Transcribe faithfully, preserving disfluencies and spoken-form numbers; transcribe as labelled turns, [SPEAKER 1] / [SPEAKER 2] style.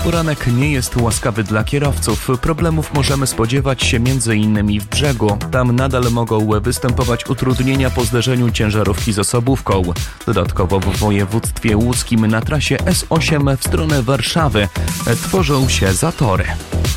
[SPEAKER 1] Poranek nie jest łaskawy dla kierowców. Problemów możemy spodziewać się między innymi w Brzegu. Tam nadal mogą występować utrudnienia po zderzeniu ciężarówki z osobówką. Dodatkowo w województwie łódzkim na trasie S osiem w stronę Warszawy tworzą się zatory.